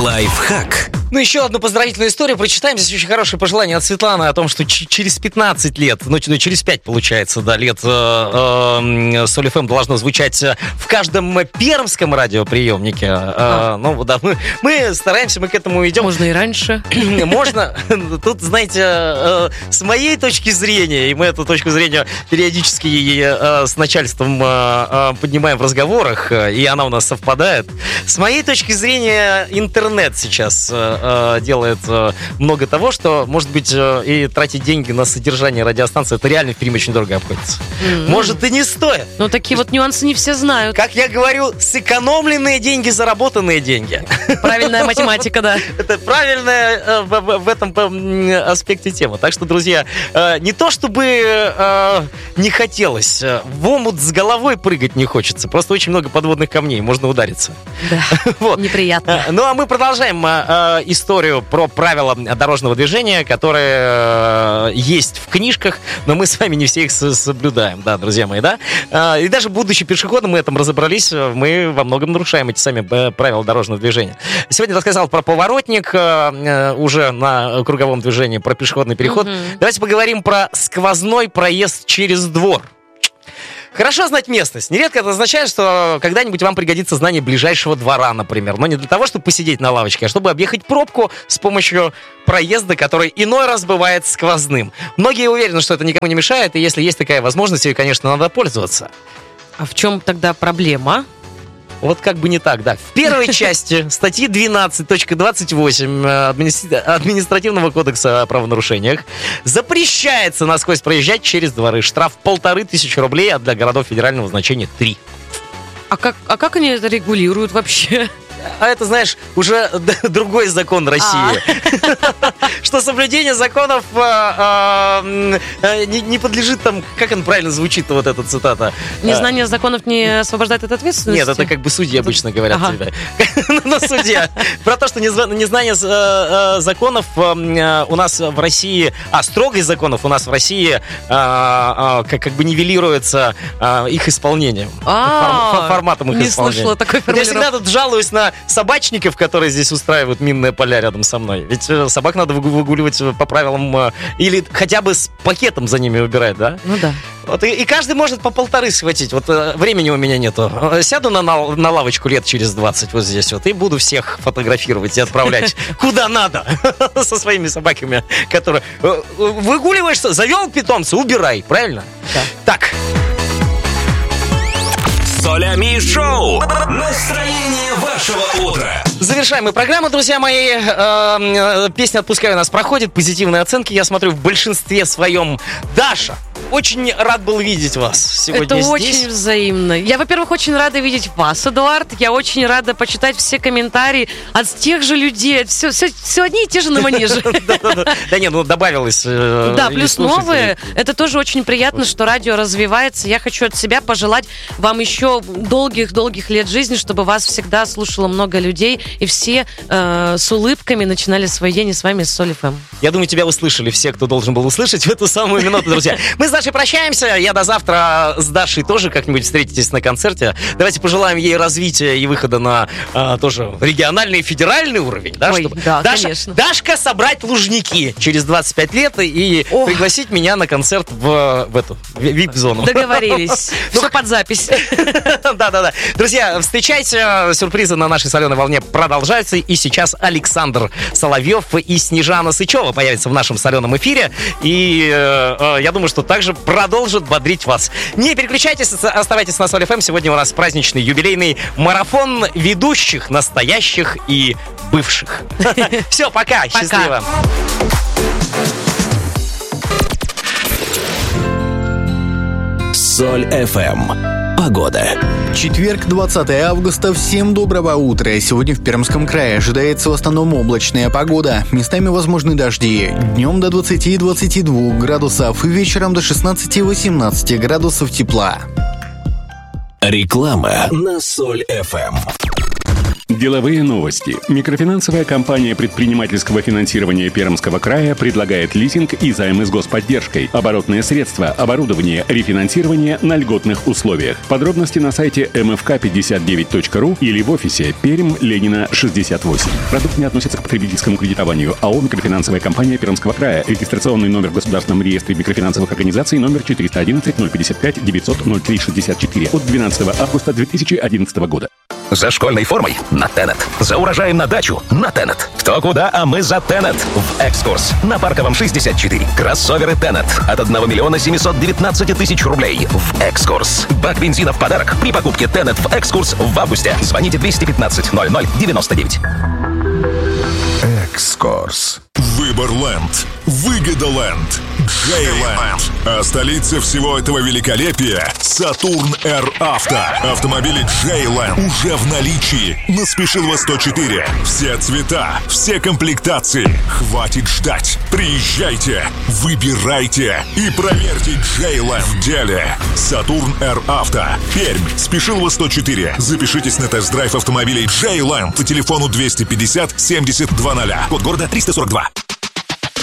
Лайфхак. Ну, еще одну поздравительную историю прочитаем. Здесь очень хорошее пожелание от Светланы о том, что через 15 лет, через 5, получается, лет Соль ФМ должно звучать в каждом пермском радиоприемнике. Мы стараемся, мы к этому идем. Можно и раньше. Можно. Тут, знаете, с моей точки зрения, и мы эту точку зрения периодически с начальством поднимаем в разговорах, и она у нас совпадает. С моей точки зрения, интернет сейчас делает много того, что, может быть, и тратить деньги на содержание радиостанции, это реально в фильме очень дорого обходится. Может, и не стоит. Но такие вот нюансы не все знают. Как я говорю, сэкономленные деньги, заработанные деньги. Правильная математика, да. Это правильная в этом аспекте тема. Так что, друзья, не то чтобы не хотелось, в омут с головой прыгать не хочется. Просто очень много подводных камней, можно удариться. Да, вот. Неприятно. Ну, а мы продолжаем историю про правила дорожного движения, которые есть в книжках, но мы с вами не все их соблюдаем, да, друзья мои, да? И даже будучи пешеходом, мы этом разобрались, мы во многом нарушаем эти сами правила дорожного движения. Сегодня я рассказал про поворотник, уже на круговом движении, про пешеходный переход. Давайте поговорим про сквозной проезд через двор. Хорошо знать местность. Нередко это означает, что когда-нибудь вам пригодится знание ближайшего двора, например. Но не для того, чтобы посидеть на лавочке, а чтобы объехать пробку с помощью проезда, который иной раз бывает сквозным. Многие уверены, что это никому не мешает, и если есть такая возможность, ей, конечно, надо пользоваться. А в чем тогда проблема? Вот как бы не так, да. В первой части статьи 12.28 Административного кодекса о правонарушениях запрещается насквозь проезжать через дворы. Штраф 1500 рублей, а для городов федерального значения 3. А как они это регулируют вообще? А это, знаешь, уже другой закон России. Что соблюдение законов не подлежит там, как он правильно звучит, вот эта цитата. Незнание законов не освобождает от ответственности? Нет, это как бы судьи обычно говорят. Но судья. Про то, что незнание законов у нас в России, строгость законов у нас в России как бы нивелируется их исполнением. Форматом их исполнения. Не слышала такой формулировки. Я всегда тут жалуюсь на собачников, которые здесь устраивают минные поля рядом со мной. Ведь собак надо выгуливать по правилам или хотя бы с пакетом за ними убирать, да? Ну да. Вот, и каждый может по 1,5 схватить. Вот времени у меня нету. Сяду на лавочку лет через 20 вот здесь вот и буду всех фотографировать и отправлять куда надо со своими собаками, которые... Выгуливаешь, завел питомца, убирай, правильно? Да. Так. Солями шоу. Настроение вашего утра. Завершаем мы программу, друзья мои. Песня «Отпускаю» у нас проходит. Позитивные оценки, я смотрю, в большинстве своем. Даша, очень рад был видеть вас сегодня это здесь. Это очень взаимно. Я, во-первых, очень рада видеть вас, Эдуард. Я очень рада почитать все комментарии от тех же людей. Все одни и те же на манеже. Да нет, добавилось. Да, плюс новые. Это тоже очень приятно, что радио развивается. Я хочу от себя пожелать вам еще долгих-долгих лет жизни, чтобы вас всегда слушало много людей, и все с улыбками начинали свой день, и с вами Соль ФМ. Я думаю, тебя услышали все, кто должен был услышать в эту самую минуту, друзья. Мы с Дашей прощаемся. Я до завтра с Дашей тоже как-нибудь встретитесь на концерте. Давайте пожелаем ей развития и выхода на тоже региональный и федеральный уровень. Да, ой, да, конечно. Дашка собрать Лужники через 25 лет и пригласить меня на концерт в эту VIP-зону. Договорились. Все под запись. Да. Друзья, встречайте. Сюрпризы на нашей соленой волне продолжаются. И сейчас Александр Соловьев и Снежана Сычева появятся в нашем соленом эфире. И я думаю, что также продолжит бодрить вас. Не переключайтесь, оставайтесь на Соль ФМ. Сегодня у нас праздничный юбилейный марафон ведущих, настоящих и бывших. Все, пока. Счастливо. Соль ФМ. Погода. Четверг, 20 августа. Всем доброго утра. Сегодня в Пермском крае ожидается в основном облачная погода. Местами возможны дожди. Днем до 20-22 градусов и вечером до 16-18 градусов тепла. Реклама на Соль ФМ. Деловые новости. Микрофинансовая компания предпринимательского финансирования Пермского края предлагает лизинг и займы с господдержкой, оборотные средства, оборудование, рефинансирование на льготных условиях. Подробности на сайте mfk59.ru или в офисе Пермь, Ленина, 68. Продукт не относится к потребительскому кредитованию. АО «Микрофинансовая компания Пермского края». Регистрационный номер в Государственном реестре микрофинансовых организаций номер 411 055 900 0364 от 12 августа 2011 года. За школьной формой на Тенет. За урожаем на дачу на Тенет. Кто куда, а мы за Тенет. В «Экскурс» на Парковом 64. Кроссоверы Тенет от 1 миллиона 719 тысяч рублей. В «Экскурс». Бак бензина в подарок при покупке Тенет в «Экскурс» в августе. Звоните 215 00 99. «Экскурс». Выборленд. Выгодоленд. Джейленд. А столица всего этого великолепия — Сатурн Р Авто. Автомобили Джейленд уже в наличии на Спешилова 104. Все цвета, все комплектации. Хватит ждать. Приезжайте, выбирайте и проверьте Джейленд в деле. Сатурн Р Авто. Пермь. Спешилова 104. Запишитесь на тест-драйв автомобилей Джейленд по телефону 250 70 20. Код города 342.